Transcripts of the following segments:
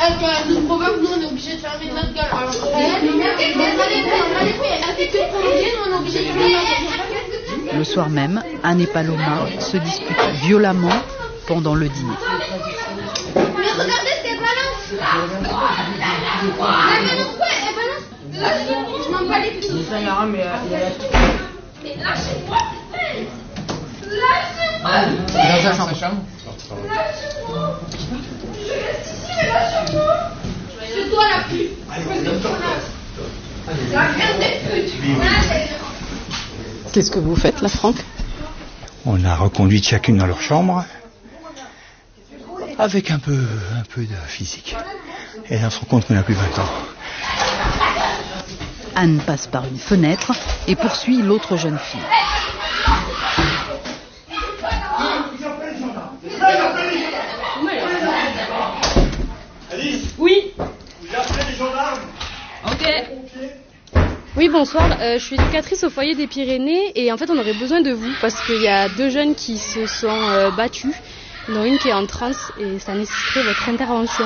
Elle nous provoque, nous on est obligé de fermer notre gueule. Alors, on est obligé de fermer notre gueule. Le soir même, Anne et Paloma se disputent violemment pendant le dîner. Mais regardez ce qu'elle balance. Elle balance quoi? Elle balance. Je m'en bats les pieds. Mais lâchez-moi, putain. Lâchez-moi. Dans sa chambre. Lâchez-moi. Je reste ici, mais lâchez-moi. C'est toi la pute. La graine des putes. Qu'est-ce que vous faites là, Franck? On a reconduit chacune dans leur chambre avec un peu de physique. Et on se rend compte qu'on n'a plus 20 ans. Anne passe par une fenêtre et poursuit l'autre jeune fille. Oui. Ok. Oui, bonsoir. Je suis éducatrice au foyer des Pyrénées et en fait on aurait besoin de vous parce qu'il y a 2 jeunes qui se sont battus, dont une qui est en transe et ça nécessiterait votre intervention.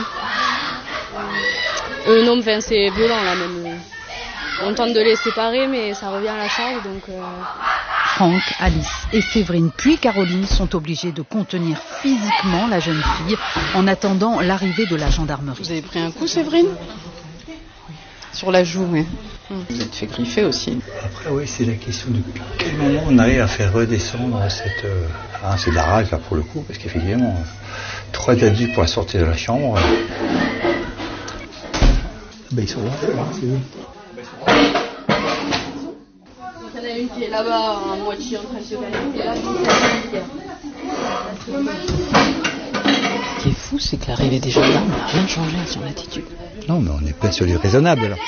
Non, enfin, c'est violent là même. On tente de les séparer mais ça revient à la charge donc... Franck, Alice et Séverine puis Caroline sont obligés de contenir physiquement la jeune fille en attendant l'arrivée de la gendarmerie. Vous avez pris un coup, Séverine? Sur la joue, oui. Vous êtes fait griffer aussi. Après, oui, c'est la question de quel moment on arrive à faire redescendre cette... c'est de la rage, là, pour le coup, parce qu'effectivement, 3 adultes pour la sortir de la chambre... ils sont là, c'est eux. Il y en a une qui est là-bas, à moitié en train de se calmer, et là, Ce qui est fou, c'est que l'arrivée des gendarmes n'a rien changé à son attitude. Non, mais on est plein sur du raisonnable, là.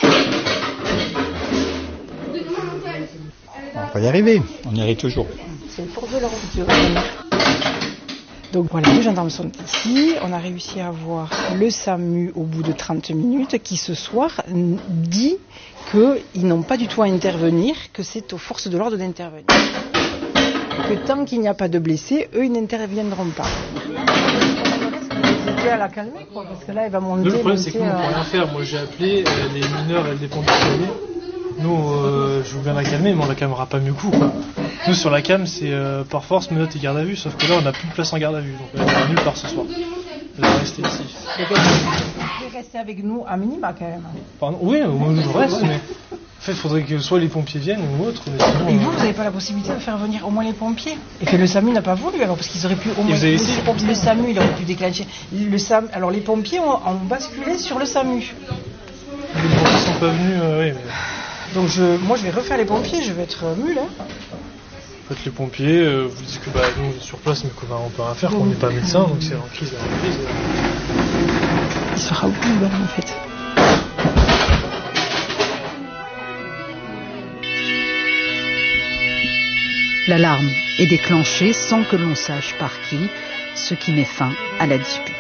On va y arriver, on y arrive toujours. C'est le fort de l'ordre qui va venir. Donc voilà, les gendarmes sont ici. On a réussi à avoir le SAMU au bout de 30 minutes qui ce soir dit qu'ils n'ont pas du tout à intervenir, que c'est aux forces de l'ordre d'intervenir. Que tant qu'il n'y a pas de blessés, eux, ils n'interviendront pas. C'était à la calmer, quoi, parce que là, elle va monter. Le problème, c'est que nous, on ne peut rien faire. Moi, j'ai appelé les mineurs et les pompiers. Nous, je veux bien la calmer, mais on la calmera pas mieux coup, quoi. Nous, sur la cam, c'est par force, menottes et garde à vue, sauf que là, on n'a plus de place en garde à vue. Donc, elle va nulle part ce soir. Elle va rester ici. Vous pouvez rester avec nous à minima, quand même. Pardon, oui, moi, je reste, mais... En fait, il faudrait que soit les pompiers viennent ou autre. Mais sinon, et vous n'avez pas la possibilité de faire venir au moins les pompiers? Et que le SAMU n'a pas voulu, alors, parce qu'ils auraient pu au moins... Le SAMU, il aurait pu déclencher... Alors, les pompiers ont basculé sur le SAMU. Les pompiers ne sont pas venus, oui, mais... Donc moi je vais refaire les pompiers, je vais être mule. En fait, les pompiers vous disent que nous on est sur place mais qu'on peut rien faire, qu'on n'est pas médecin, donc c'est en crise. Il sera où le ballon en fait? L'alarme est déclenchée sans que l'on sache par qui, ce qui met fin à la dispute.